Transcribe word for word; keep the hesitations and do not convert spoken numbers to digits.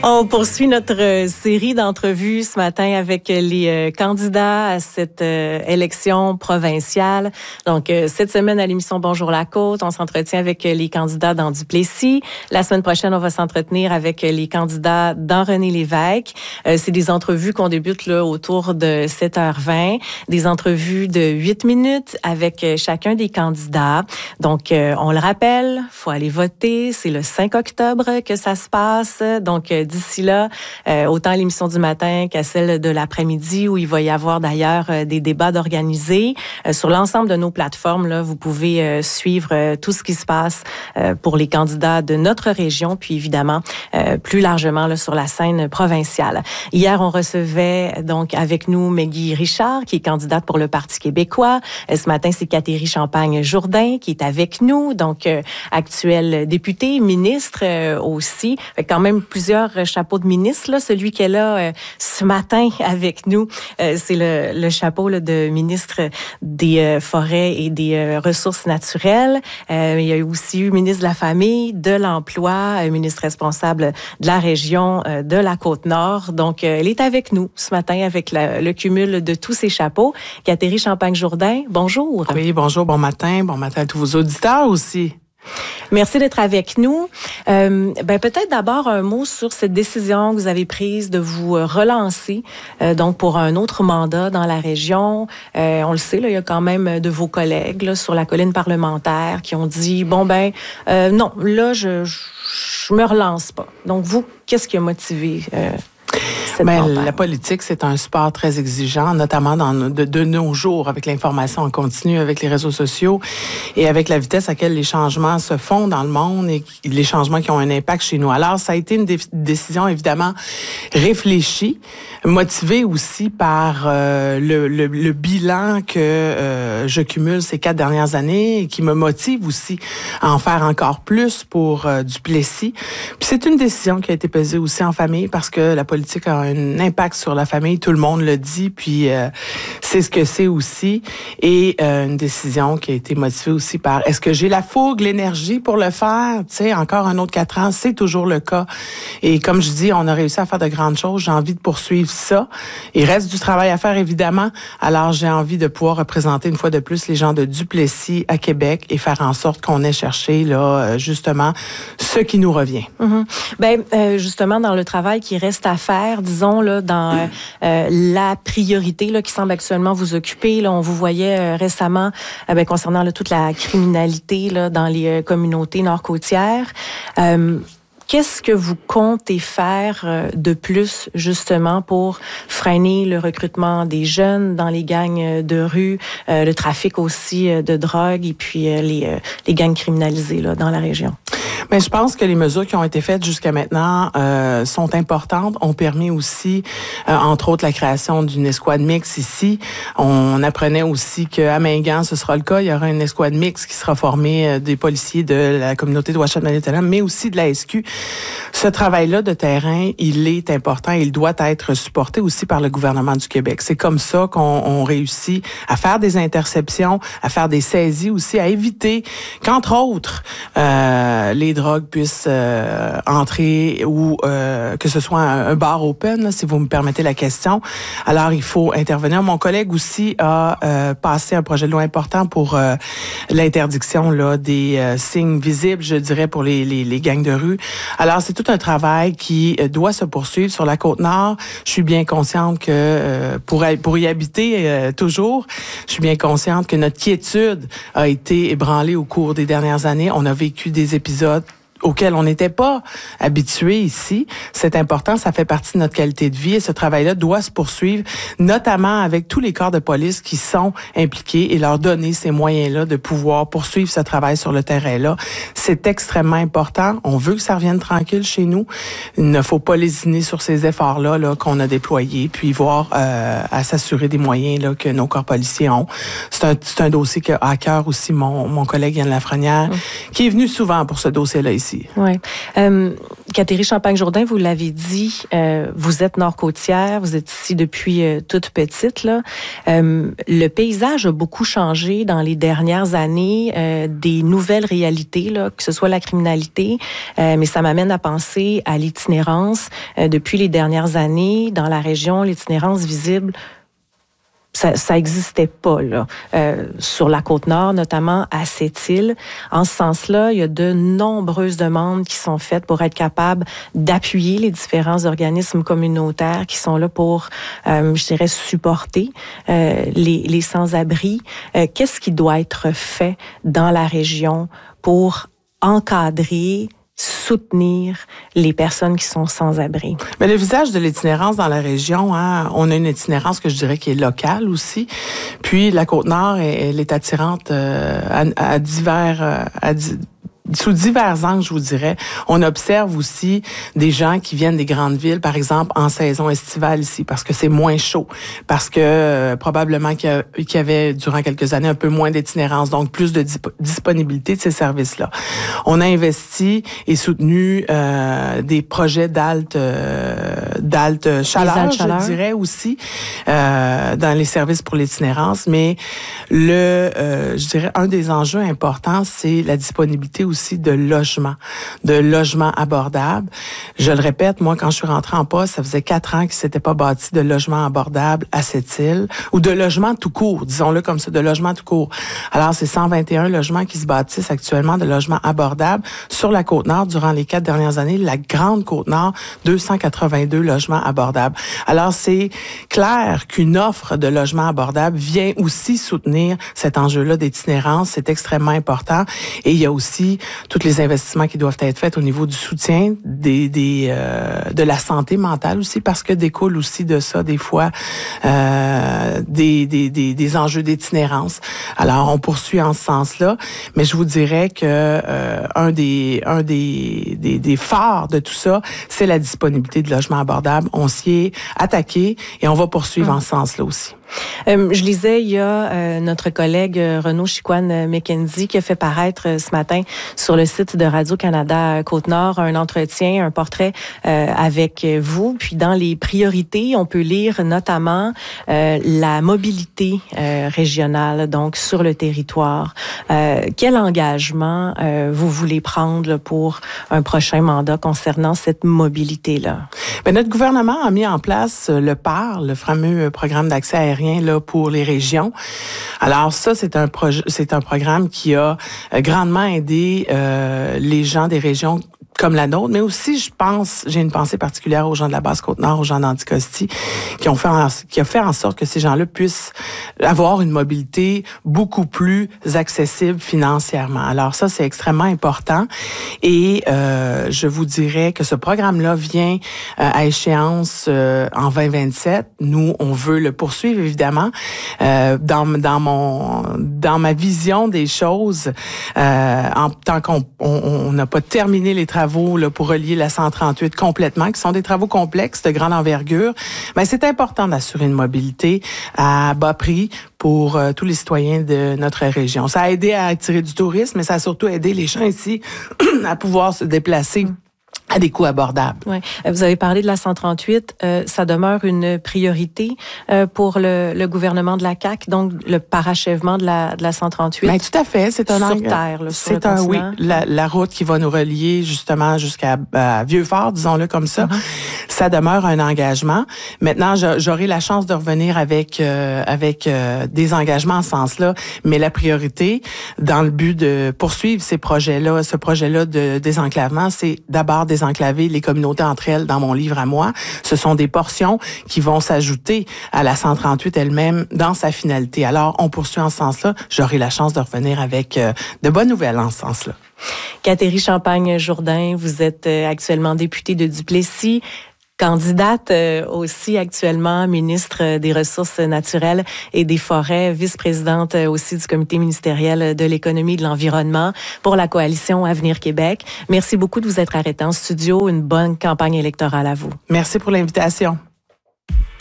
On poursuit notre euh, série d'entrevues ce matin avec les euh, candidats à cette euh, élection provinciale. Donc, euh, cette semaine à l'émission Bonjour la Côte, on s'entretient avec euh, les candidats dans Duplessis. La semaine prochaine, on va s'entretenir avec euh, les candidats dans René-Lévesque. Euh, c'est des entrevues qu'on débute là autour de sept heures vingt, des entrevues de huit minutes avec euh, chacun des candidats. Donc, euh, on le rappelle, faut aller voter. C'est le cinq octobre que ça se passe. Donc, euh, d'ici là, euh, autant à l'émission du matin qu'à celle de l'après-midi, où il va y avoir d'ailleurs euh, des débats d'organiser. Euh, sur l'ensemble de nos plateformes, là, vous pouvez euh, suivre euh, tout ce qui se passe euh, pour les candidats de notre région, puis évidemment, euh, plus largement là, sur la scène provinciale. Hier, on recevait donc avec nous Meggy Richard, qui est candidate pour le Parti québécois. Euh, ce matin, c'est Catherine Champagne-Jourdain qui est avec nous, donc euh, actuelle députée, ministre euh, aussi. Fait quand même plusieurs chapeau de ministre, là. Celui qui est là euh, ce matin avec nous, euh, c'est le, le chapeau là, de ministre des euh, Forêts et des euh, Ressources naturelles. Euh, il y a aussi eu ministre de la Famille, de l'Emploi, euh, ministre responsable de la région euh, de la Côte-Nord. Donc, euh, elle est avec nous ce matin avec la, le cumul de tous ces chapeaux. Catherine Champagne-Jourdain, bonjour. Oui, bonjour, bon matin. Bon matin à tous vos auditeurs aussi. Merci d'être avec nous. Euh, ben peut-être d'abord un mot sur cette décision que vous avez prise de vous relancer euh, donc pour un autre mandat dans la région. Euh, on le sait, là, il y a quand même de vos collègues là, sur la colline parlementaire qui ont dit bon ben euh, non, là je, je je me relance pas. Donc vous, qu'est-ce qui a motivé euh, Ben, la politique, c'est un sport très exigeant, notamment dans de, de nos jours, avec l'information en continu, avec les réseaux sociaux et avec la vitesse à laquelle les changements se font dans le monde et les changements qui ont un impact chez nous. Alors, ça a été une dé- décision évidemment réfléchie, motivée aussi par euh, le, le, le bilan que euh, je cumule ces quatre dernières années et qui me motive aussi à en faire encore plus pour euh, Duplessis. Puis c'est une décision qui a été pesée aussi en famille parce que la politique a un impact sur la famille, tout le monde le dit, puis euh, c'est ce que c'est aussi. Et euh, une décision qui a été motivée aussi par est-ce que j'ai la fougue, l'énergie pour le faire? Tu sais, encore un autre quatre ans, c'est toujours le cas. Et comme je dis, on a réussi à faire de grandes choses. J'ai envie de poursuivre ça. Il reste du travail à faire, évidemment. Alors, j'ai envie de pouvoir représenter une fois de plus les gens de Duplessis à Québec et faire en sorte qu'on ait cherché, là, justement, ce qui nous revient. Mm-hmm. Ben, euh, justement, dans le travail qui reste à faire, disons, là, dans euh, la priorité là, qui semble actuellement vous occuper. Là, on vous voyait euh, récemment euh, ben, concernant là, toute la criminalité là, dans les euh, communautés nord-côtières. Euh, Qu'est-ce que vous comptez faire euh, de plus, justement, pour freiner le recrutement des jeunes dans les gangs de rue, euh, le trafic aussi euh, de drogue et puis euh, les, euh, les gangs criminalisés là, dans la région? Mais je pense que les mesures qui ont été faites jusqu'à maintenant euh, sont importantes, ont permis aussi, euh, entre autres, la création d'une escouade mixte ici. On apprenait aussi qu'à Mingan, ce sera le cas. Il y aura une escouade mixte qui sera formée euh, des policiers de la communauté de Ouachita-Manitoulin, mais aussi de la S Q. Ce travail-là de terrain, il est important et il doit être supporté aussi par le gouvernement du Québec. C'est comme ça qu'on on réussit à faire des interceptions, à faire des saisies aussi, à éviter qu'entre autres, euh, les drogues puissent euh, entrer ou euh, que ce soit un, un bar open, là, si vous me permettez la question. Alors, il faut intervenir. Mon collègue aussi a euh, passé un projet de loi important pour euh, l'interdiction là des euh, signes visibles, je dirais, pour les, les, les gangs de rue. Alors, c'est tout un travail qui euh, doit se poursuivre sur la Côte-Nord. Je suis bien consciente que euh, pour, pour y habiter euh, toujours, je suis bien consciente que notre quiétude a été ébranlée au cours des dernières années. On a vécu des épisodes auquel on n'était pas habitué ici. C'est important, ça fait partie de notre qualité de vie et ce travail-là doit se poursuivre, notamment avec tous les corps de police qui sont impliqués et leur donner ces moyens-là de pouvoir poursuivre ce travail sur le terrain-là. C'est extrêmement important. On veut que ça revienne tranquille chez nous. Il ne faut pas lésiner sur ces efforts-là là, qu'on a déployés, puis voir euh, à s'assurer des moyens là, que nos corps policiers ont. C'est un, c'est un dossier qui a à cœur aussi mon, mon collègue Yann Lafrenière, mmh. qui est venu souvent pour ce dossier-là ici aussi. Oui. Euh, Catherine Champagne-Jourdain, vous l'avez dit, euh, vous êtes nord-côtière, vous êtes ici depuis euh, toute petite. Là. Euh, le paysage a beaucoup changé dans les dernières années, euh, des nouvelles réalités, là, que ce soit la criminalité, euh, mais ça m'amène à penser à l'itinérance. Euh, depuis les dernières années, dans la région, l'itinérance visible, ça, ça existait pas là. Euh, sur la Côte-Nord, notamment à Sept-Îles. En ce sens-là, il y a de nombreuses demandes qui sont faites pour être capable d'appuyer les différents organismes communautaires qui sont là pour, euh, je dirais, supporter euh, les, les sans-abri. Euh, qu'est-ce qui doit être fait dans la région pour encadrer, soutenir les personnes qui sont sans abri? Mais le visage de l'itinérance dans la région, hein, on a une itinérance que je dirais qui est locale aussi. Puis la Côte-Nord, elle, elle est attirante euh, à, à divers, à, sous divers angles, je vous dirais. On observe aussi des gens qui viennent des grandes villes, par exemple, en saison estivale ici, parce que c'est moins chaud, parce que euh, probablement qu'il y, a, qu'il y avait, durant quelques années, un peu moins d'itinérance, donc plus de dip- disponibilité de ces services-là. On a investi et soutenu euh, des projets d'halte, euh, d'halte chaleur, chaleur, je dirais aussi, euh, dans les services pour l'itinérance, mais le, euh, je dirais, un des enjeux importants, c'est la disponibilité aussi de logement, de logement abordable. Je le répète, moi, quand je suis rentrée en poste, ça faisait quatre ans qu'il ne s'était pas bâti de logement abordable à Sept-Îles, ou de logement tout court, disons-le comme ça, de logement tout court. Alors, c'est cent vingt et un logements qui se bâtissent actuellement de logements abordables sur la Côte-Nord durant les quatre dernières années. La grande Côte-Nord, deux cent quatre-vingt-deux logements abordables. Alors, c'est clair qu'une offre de logements abordables vient aussi soutenir cet enjeu-là d'itinérance. C'est extrêmement important. Et il y a aussi tous les investissements qui doivent être faits au niveau du soutien des, des euh, de la santé mentale aussi, parce que découle aussi de ça des fois euh, des, des, des, des enjeux d'itinérance. Alors on poursuit en ce sens-là, mais je vous dirais que euh, un des un des, des des phares de tout ça, c'est la disponibilité de logements abordables. On s'y est attaqué et on va poursuivre mmh. en ce sens-là aussi. Euh, je lisais, il y a euh, notre collègue euh, Renaud Chicoine-McKenzie qui a fait paraître euh, ce matin sur le site de Radio-Canada Côte-Nord un entretien, un portrait euh, avec vous. Puis dans les priorités, on peut lire notamment euh, la mobilité euh, régionale, donc sur le territoire. Euh, quel engagement euh, vous voulez prendre là, pour un prochain mandat concernant cette mobilité-là? Bien, notre gouvernement a mis en place le P A R, le fameux programme d'accès aérien là pour les régions. Alors ça, c'est un projet, c'est un programme qui a grandement aidé euh, les gens des régions comme la nôtre, mais aussi, je pense, j'ai une pensée particulière aux gens de la Basse-Côte-Nord, aux gens d'Anticosti, qui ont fait en, qui a fait en sorte que ces gens-là puissent avoir une mobilité beaucoup plus accessible financièrement. Alors ça, c'est extrêmement important. Et euh, je vous dirais que ce programme-là vient euh, à échéance euh, en vingt vingt-sept. Nous, on veut le poursuivre, évidemment. Euh, dans, dans mon, dans ma vision des choses, euh, en tant qu'on n'a pas terminé les travaux là, pour relier la cent trente-huit complètement, qui sont des travaux complexes de grande envergure, mais c'est important d'assurer une mobilité à bas prix pour euh, tous les citoyens de notre région. Ça a aidé à attirer du tourisme, mais ça a surtout aidé les gens ici à pouvoir se déplacer à des coûts abordables. Oui. Vous avez parlé de la cent trente-huit. Euh, ça demeure une priorité euh, pour le, le gouvernement de la C A Q, donc le parachèvement de la, de la cent trente-huit. Bien, tout à fait. C'est un sur terre, là, sur c'est un oui, la, la route qui va nous relier justement jusqu'à à Vieux-Fort, disons-le comme ça. Uh-huh. Ça demeure un engagement. Maintenant, j'aurai la chance de revenir avec euh, avec euh, des engagements en ce sens-là, mais la priorité, dans le but de poursuivre ces projets-là, ce projet-là de désenclavement, c'est d'abord désenclaver les communautés entre elles. Dans mon livre à moi, ce sont des portions qui vont s'ajouter à la cent trente-huit elle-même dans sa finalité. Alors, on poursuit en ce sens-là. J'aurai la chance de revenir avec euh, de bonnes nouvelles en ce sens-là. Catherine Champagne-Jourdain, vous êtes actuellement députée de Duplessis, candidate euh, aussi actuellement ministre des Ressources naturelles et des Forêts, vice-présidente aussi du comité ministériel de l'économie et de l'environnement pour la coalition Avenir Québec. Merci beaucoup de vous être arrêté en studio. Une bonne campagne électorale à vous. Merci pour l'invitation.